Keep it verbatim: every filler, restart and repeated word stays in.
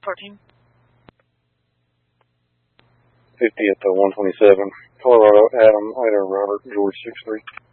fourteen. fiftieth, uh, one twenty-seven. Colorado, Adam, Idaho, Robert, George, six three.